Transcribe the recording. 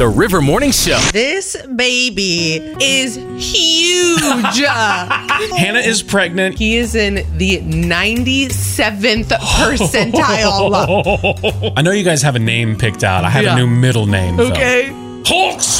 The River Morning Show. This baby is huge. Hannah is pregnant. He is in the 97th percentile. I know you guys have a name picked out. I have a new middle name. Okay. Hulk